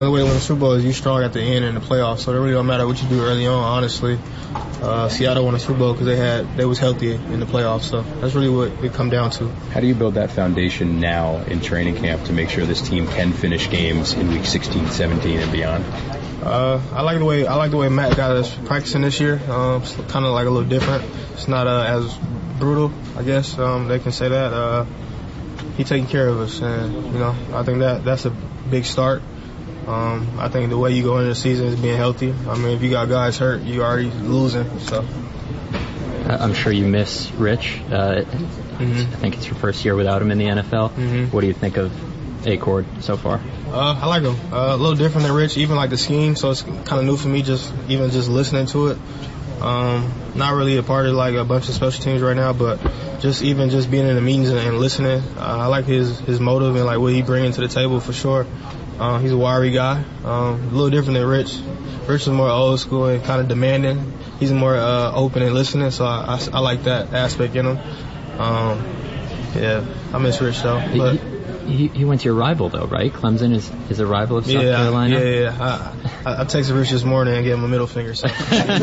The way to win the Super Bowl is you strong at the end in the playoffs, so it really don't matter what you do early on, honestly. Seattle won the Super Bowl because they was healthy in the playoffs, so that's really what it come down to. How do you build that foundation now in training camp to make sure this team can finish games in week 16, 17, and beyond? I like the way Matt got us practicing this year. It's kind of like a little different. It's not as brutal, I guess they can say that. He taking care of us, and I think that's a big start. I think the way you go into the season is being healthy. I mean, if you got guys hurt, you already losing. So I'm sure you miss Rich. I think it's your first year without him in the NFL. What do you think of Acord so far? I like him. A little different than Rich, even like the scheme. So it's kind of new for me, just listening to it. Not really a part of like a bunch of special teams right now, but just being in the meetings and listening. I like his motive and like what he brings to the table for sure. He's a wiry guy, a little different than Rich. Rich is more old school and kind of demanding. He's more open and listening, so I like that aspect in him. I miss Rich though. But he went to your rival though, right? Clemson is a rival of South Carolina. Yeah. I texted Rich this morning and gave him a middle finger, so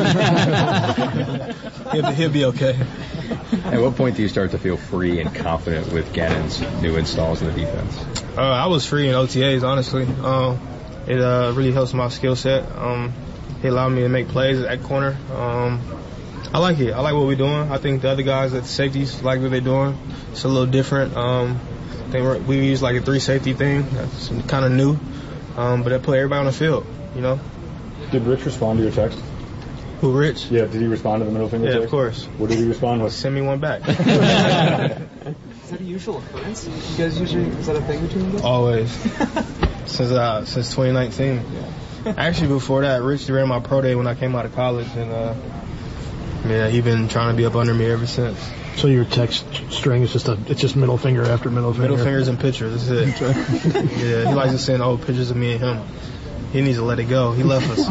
he'll be okay. At what point do you start to feel free and confident with Gannon's new installs in the defense? I was free in OTAs, honestly. It really helps my skill set. He allowed me to make plays at corner. I like it. I like what we're doing. I think the other guys at the safeties like what they're doing. It's a little different. I think we use like a 3-safety thing. That's kind of new. But that put everybody on the field, Did Rich respond to your text? Who, Rich? Yeah, did he respond to the middle finger text? Yeah, of course. What did he respond with? Send me one back. Is that a usual occurrence? You guys is that a thing between you? Always. Since 2019. Yeah. Actually, before that, Rich ran my pro day when I came out of college, and he been trying to be up under me ever since. So your text string is just middle finger after middle finger? Middle fingers and pictures, that's it. Yeah, he likes to send old pictures of me and him. He needs to let it go. He left us.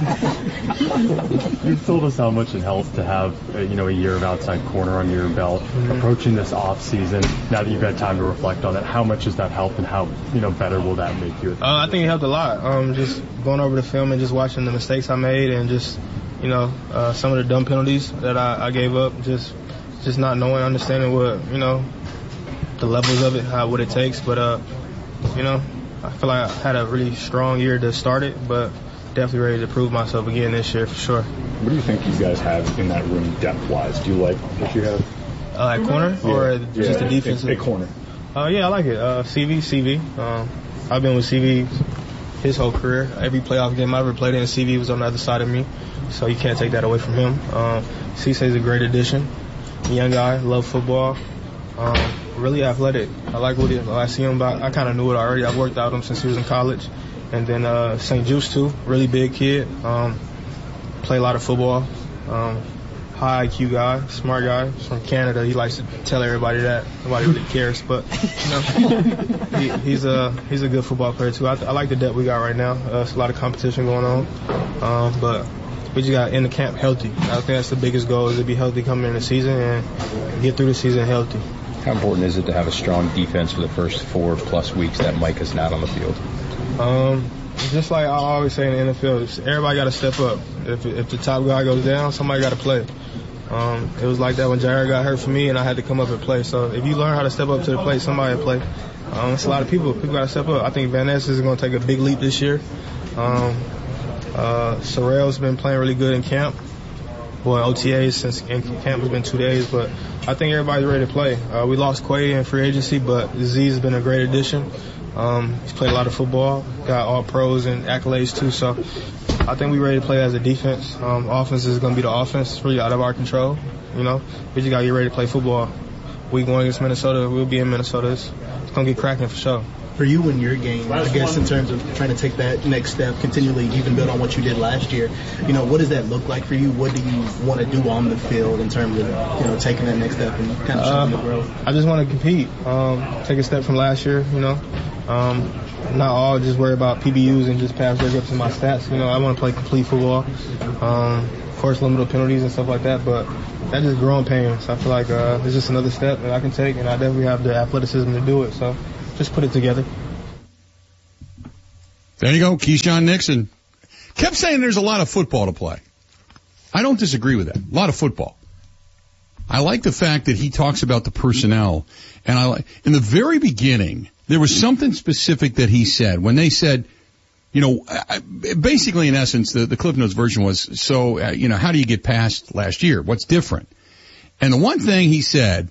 You've told us how much it helps to have a year of outside corner under your belt. Approaching this off season, now that you've had time to reflect on it, how much has that helped, and how better will that make you? I think it helped a lot. Just going over the film and just watching the mistakes I made, and just some of the dumb penalties that I gave up. Just not knowing, understanding what the levels of it, what it takes, but I feel like I had a really strong year to start it, but definitely ready to prove myself again this year for sure. What do you think you guys have in that room depth-wise? Do you like what you have? At corner or just the defense? At corner. Yeah, I like it. CV. I've been with CV his whole career. Every playoff game I ever played in, CV was on the other side of me, so you can't take that away from him. Cissé is a great addition. Young guy, love football. Really athletic. I like what I see him about. I kind of knew it already. I've worked out him since he was in college. And then St. Juice too, really big kid. Play a lot of football. High IQ guy, smart guy. He's from Canada. He likes to tell everybody that. Nobody really cares, but he's a good football player too. I like the depth we got right now. There's a lot of competition going on, but we just got in the camp healthy. I think that's the biggest goal, is to be healthy coming in the season and get through the season healthy. How important is it to have a strong defense for the first 4+ weeks that Mike is not on the field? Just like I always say in the NFL, everybody got to step up. If the top guy goes down, somebody got to play. It was like that when Jared got hurt for me and I had to come up and play. So if you learn how to step up to the plate, somebody will play. It's a lot of people. People got to step up. I think Van Ness is going to take a big leap this year. Sorrell's been playing really good in camp. OTAs since camp has been 2 days, but I think everybody's ready to play. We lost Quay in free agency, but Azeez has been a great addition. He's played a lot of football, got all pros and accolades too, so I think we're ready to play as a defense. Offense is going to be the offense. It's really out of our control, We just got to get ready to play football. Week 1 against Minnesota, we'll be in Minnesota. It's going to get cracking for sure. For you in your game, I guess in terms of trying to take that next step, continually even build on what you did last year, what does that look like for you? What do you want to do on the field in terms of, taking that next step and kind of showing the growth? I just want to compete, take a step from last year, not all just worry about PBUs and just pass breakups in my stats. I want to play complete football. Of course, limited penalties and stuff like that, but that's just growing pains. I feel like it's just another step that I can take, and I definitely have the athleticism to do it, so just put it together. There you go. Keyshawn Nixon kept saying there's a lot of football to play. I don't disagree with that. A lot of football. I like the fact that he talks about the personnel. And in the very beginning, there was something specific that he said when they said, basically in essence, the Cliff Notes version was, so, how do you get past last year? What's different? And the one thing he said,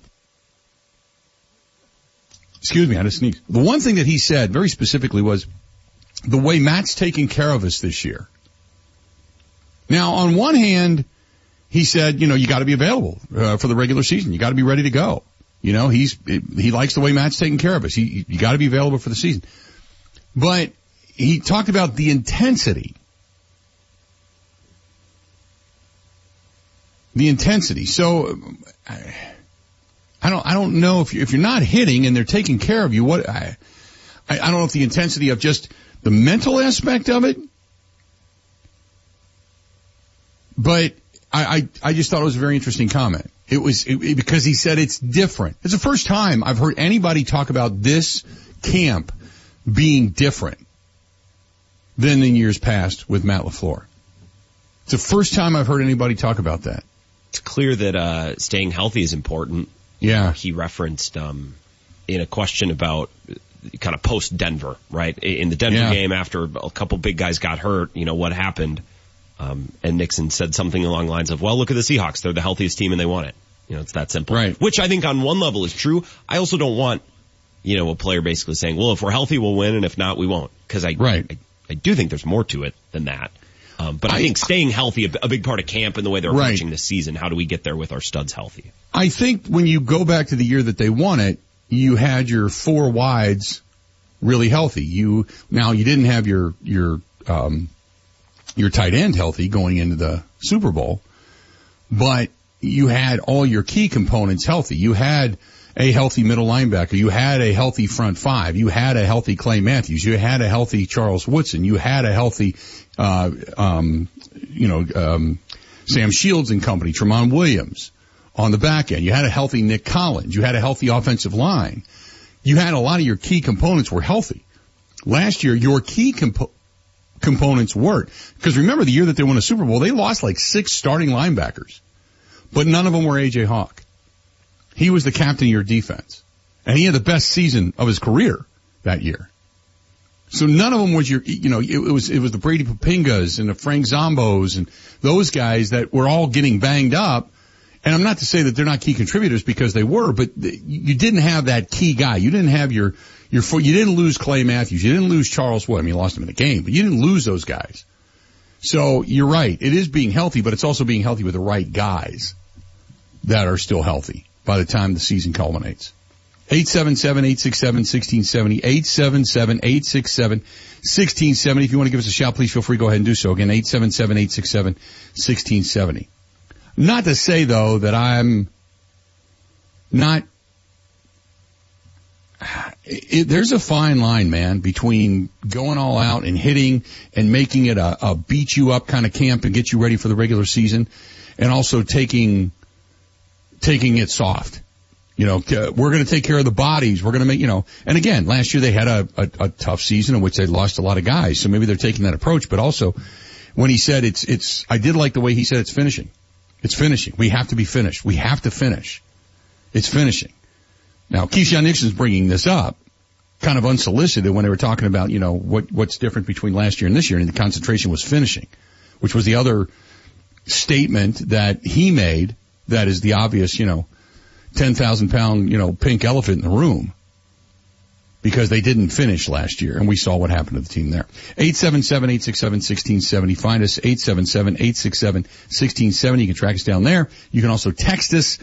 excuse me, I had to sneeze. The one thing that he said very specifically was the way Matt's taking care of us this year. Now, on one hand, he said, you got to be available for the regular season. You got to be ready to go. He likes the way Matt's taking care of us. You got to be available for the season. But he talked about the intensity. The intensity. So I don't know if you're not hitting and they're taking care of you. I don't know if the intensity of just the mental aspect of it. But I just thought it was a very interesting comment. It was because he said it's different. It's the first time I've heard anybody talk about this camp being different than in years past with Matt LaFleur. It's the first time I've heard anybody talk about that. It's clear that staying healthy is important. Yeah. He referenced in a question about kind of post-Denver, right? In the Denver game after a couple big guys got hurt, what happened? And Nixon said something along the lines of, well, look at the Seahawks. They're the healthiest team and they won it. It's that simple. Right. Which I think on one level is true. I also don't want, a player basically saying, well, if we're healthy, we'll win, and if not, we won't. Because I do think there's more to it than that. But I think staying healthy, a big part of camp and the way they're approaching this season, how do we get there with our studs healthy? I think when you go back to the year that they won it, you had your four wides really healthy. You didn't have your tight end healthy going into the Super Bowl, but you had all your key components healthy. You had a healthy middle linebacker. You had a healthy front five. You had a healthy Clay Matthews. You had a healthy Charles Woodson. You had a healthy, Sam Shields and company, Tramon Williams on the back end. You had a healthy Nick Collins. You had a healthy offensive line. You had a lot of your key components were healthy. Last year, your key components weren't. Because remember, the year that they won a Super Bowl, they lost like 6 starting linebackers. But none of them were A.J. Hawk. He was the captain of your defense. And he had the best season of his career that year. So none of them was it was the Brady Papingas and the Frank Zombos and those guys that were all getting banged up. And I'm not to say that they're not key contributors because they were, but you didn't have that key guy. You didn't have you didn't lose Clay Matthews. You didn't lose Charles Wood. I mean, you lost him in the game, but you didn't lose those guys. So you're right. It is being healthy, but it's also being healthy with the right guys that are still healthy by the time the season culminates. 877-867-1670, 877-867-1670. If you want to give us a shout, please feel free to go ahead and do so. Again, 877-867-1670. Not to say, though, that I'm not... there's a fine line, man, between going all out and hitting and making it a beat-you-up kind of camp and get you ready for the regular season, and also taking it soft. We're going to take care of the bodies. We're going to make, and again, last year they had a tough season in which they lost a lot of guys, so maybe they're taking that approach. But also, when he said I did like the way he said it's finishing. It's finishing. We have to be finished. We have to finish. It's finishing. Now, Keyshawn Nixon's bringing this up kind of unsolicited when they were talking about, what's different between last year and this year, and the concentration was finishing, which was the other statement that he made that is the obvious, 10,000 pound, pink elephant in the room, because they didn't finish last year, and we saw what happened to the team there. 877-867-1670. Find us, 877-867-1670. You can track us down there. You can also text us,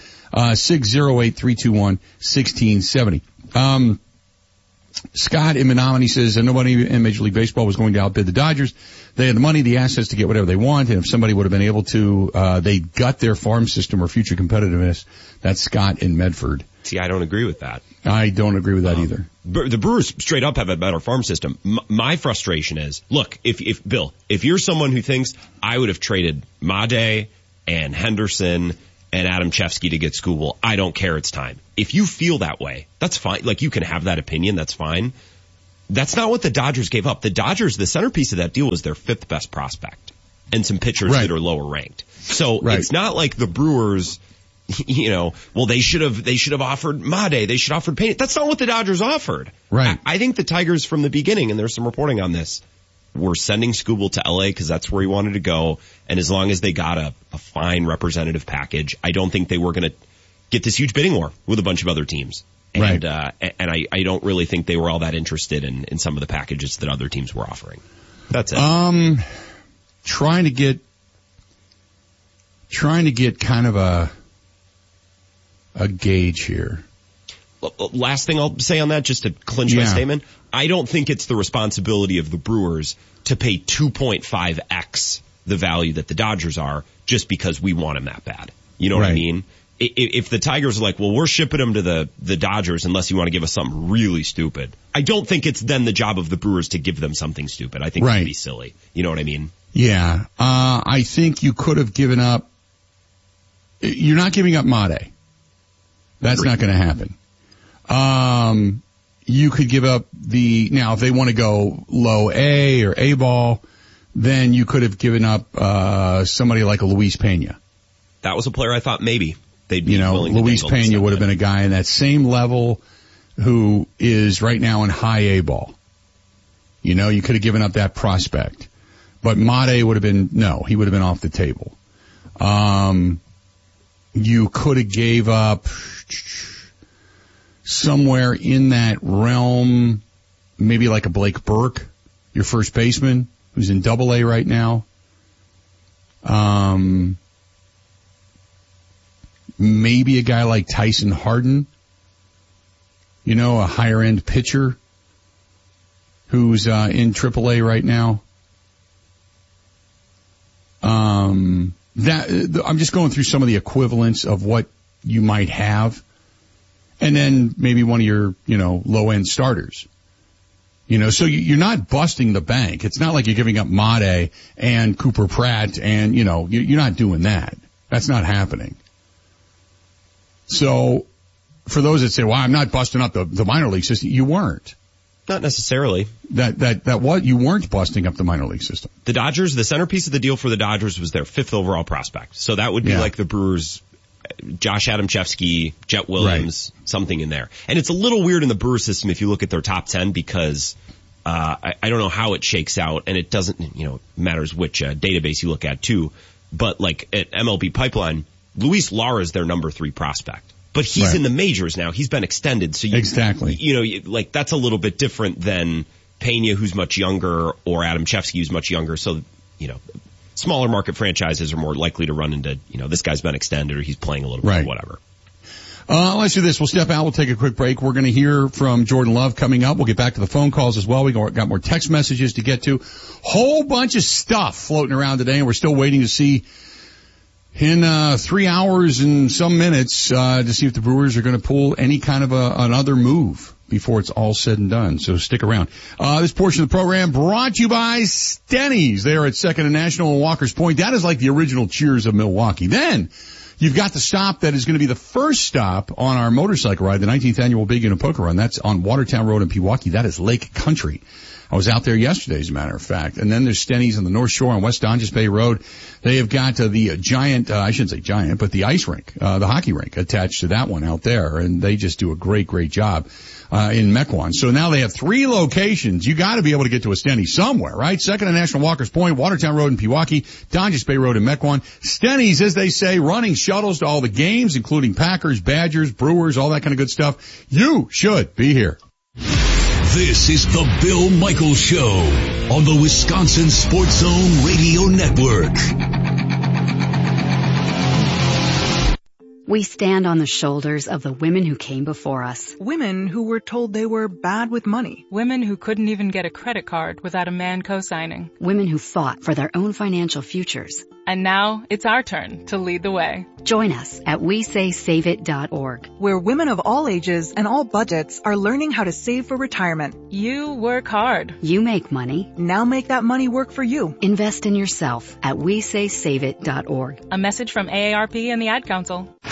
608-321-1670. Scott in Menominee says nobody in Major League Baseball was going to outbid the Dodgers. They had the money, the assets to get whatever they want, and if somebody would have been able to, they gut their farm system or future competitiveness. That's Scott in Medford. See, I don't agree with that. I don't agree with that either. The Brewers straight up have a better farm system. My frustration is, look, if Bill, if you're someone who thinks I would have traded Made and Henderson and Adam Chevsky to get Skubal, I don't care, it's time. If you feel that way, that's fine. Like, you can have that opinion, that's fine. That's not what the Dodgers gave up. The Dodgers, the centerpiece of that deal was their 5th best prospect and some pitchers that are lower ranked. So it's not like the Brewers, well, they should have offered Made. They should have offered Pena. That's not what the Dodgers offered. Right. I think the Tigers from the beginning, and there's some reporting on this, were sending Skubal to LA because that's where he wanted to go. And as long as they got a fine representative package, I don't think they were going to get this huge bidding war with a bunch of other teams. And, and I don't really think they were all that interested in some of the packages that other teams were offering. That's it. Trying to get kind of a gauge here. Last thing I'll say on that, just to clinch my statement, I don't think it's the responsibility of the Brewers to pay 2.5x the value that the Dodgers are just because we want him that bad. You know what I mean? If the Tigers are like, well, we're shipping him to the Dodgers unless you want to give us something really stupid, I don't think it's then the job of the Brewers to give them something stupid. I think it would be silly. You know what I mean? Yeah. I think you could have given up. You're not giving up Made. That's not going to happen. You could give up now if they want to go low A or A ball, then you could have given up, somebody like a Luis Pena. That was a player I thought maybe they'd be willing to Luis Pena would have been a guy in that same level who is right now in high A ball. You could have given up that prospect, but Made would have been, he would have been off the table. You could have gave up somewhere in that realm, maybe like a Blake Burke, your first baseman, who's in Double-A right now. Maybe a guy like Tyson Harden, a higher end pitcher who's in Triple-A right now. I'm just going through some of the equivalents of what you might have. And then maybe one of your, low end starters. So you're not busting the bank. It's not like you're giving up Made and Cooper Pratt and, you're not doing that. That's not happening. So for those that say, well, I'm not busting up the minor league system, you weren't. Not necessarily. You weren't busting up the minor league system. The Dodgers, the centerpiece of the deal for the Dodgers was their 5th overall prospect. So that would be like the Brewers, Josh Adamchevsky, Jet Williams, something in there. And it's a little weird in the Brewers system if you look at their top 10 because, I don't know how it shakes out and it doesn't, matters which database you look at too. But like at MLB Pipeline, Luis Lara is their number 3 prospect. But he's in the majors now. He's been extended. So that's a little bit different than Pena, who's much younger, or Adamchevsky, who's much younger. So, smaller market franchises are more likely to run into, this guy's been extended or he's playing a little bit, whatever. Let's do this. We'll step out. We'll take a quick break. We're going to hear from Jordan Love coming up. We'll get back to the phone calls as well. We got more text messages to get to. Whole bunch of stuff floating around today, and we're still waiting to see in 3 hours and some minutes to see if the Brewers are going to pull any kind of another move before it's all said and done. So stick around. This portion of the program brought to you by Stenny's. They are at 2nd and National in Walker's Point. That is like the original Cheers of Milwaukee. Then you've got the stop that is going to be the first stop on our motorcycle ride, the 19th annual Big Unit Poker Run. That's on Watertown Road in Pewaukee. That is Lake Country. I was out there yesterday, as a matter of fact. And then there's Stenny's on the North Shore on West Donges Bay Road. They have got the giant, I shouldn't say giant, but the ice rink, the hockey rink attached to that one out there. And they just do a great, great job in Mequon. So now they have 3 locations. You got to be able to get to a Stenny's somewhere, right? 2nd and National, Walker's Point, Watertown Road in Pewaukee, Donges Bay Road in Mequon. Stenny's, as they say, running shuttles to all the games, including Packers, Badgers, Brewers, all that kind of good stuff. You should be here. This is the Bill Michaels Show on the Wisconsin Sports Zone Radio Network. We stand on the shoulders of the women who came before us. Women who were told they were bad with money. Women who couldn't even get a credit card without a man co-signing. Women who fought for their own financial futures. And now it's our turn to lead the way. Join us at WeSaySaveIt.org, where women of all ages and all budgets are learning how to save for retirement. You work hard. You make money. Now make that money work for you. Invest in yourself at WeSaySaveIt.org. A message from AARP and the Ad Council.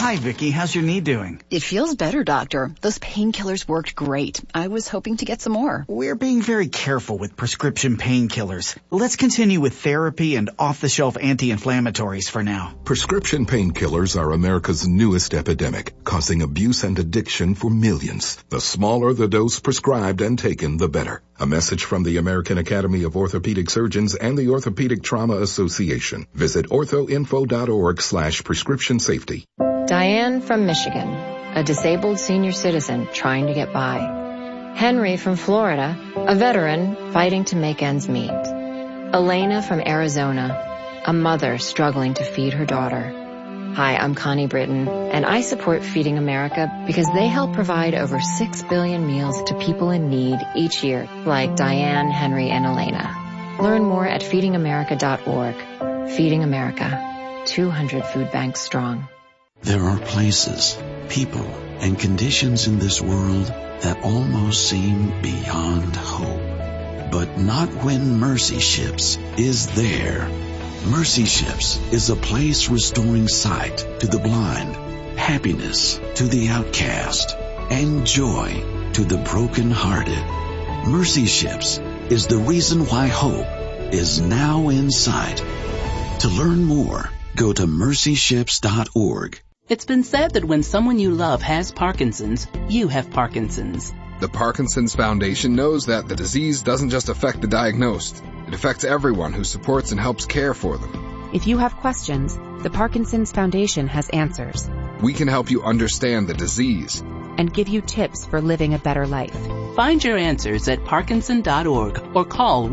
Hi, Vicky. How's your knee doing? It feels better, doctor. Those painkillers worked great. I was hoping to get some more. We're being very careful with prescription painkillers. Let's continue with therapy and off-the-shelf anti-inflammatories for now. Prescription painkillers are America's newest epidemic, causing abuse and addiction for millions. The smaller the dose prescribed and taken, the better. A message from the American Academy of Orthopedic Surgeons and the Orthopedic Trauma Association. Visit orthoinfo.org/prescription safety. Diane from Michigan, a disabled senior citizen trying to get by. Henry from Florida, a veteran fighting to make ends meet. Elena from Arizona, a mother struggling to feed her daughter. Hi, I'm Connie Britton, and I support Feeding America because they help provide over 6 billion meals to people in need each year, like Diane, Henry, and Elena. Learn more at feedingamerica.org. Feeding America, 200 food banks strong. There are places, people, and conditions in this world that almost seem beyond hope. But not when Mercy Ships is there. Mercy Ships is a place restoring sight to the blind, happiness to the outcast, and joy to the brokenhearted. Mercy Ships is the reason why hope is now in sight. To learn more, go to mercyships.org. It's been said that when someone you love has Parkinson's, you have Parkinson's. The Parkinson's Foundation knows that the disease doesn't just affect the diagnosed. It affects everyone who supports and helps care for them. If you have questions, the Parkinson's Foundation has answers. We can help you understand the disease and give you tips for living a better life. Find your answers at parkinson.org or call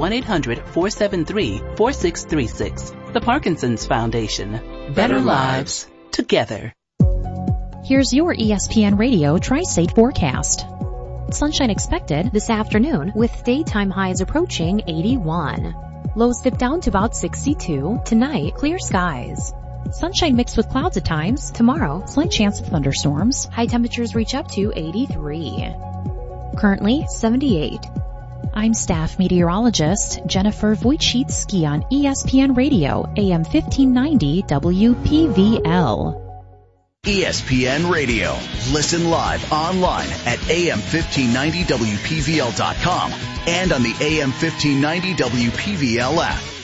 1-800-473-4636. The Parkinson's Foundation. Better lives together. Here's your ESPN Radio Tri-State forecast. Sunshine expected this afternoon with daytime highs approaching 81. Lows dip down to about 62. Tonight, clear skies. Sunshine mixed with clouds at times. Tomorrow, slight chance of thunderstorms. High temperatures reach up to 83. Currently, 78. I'm staff meteorologist Jennifer Wojcicki on ESPN Radio, AM 1590 WPVL. ESPN Radio. Listen live online at AM1590WPVL.com and on the AM1590 WPVL app.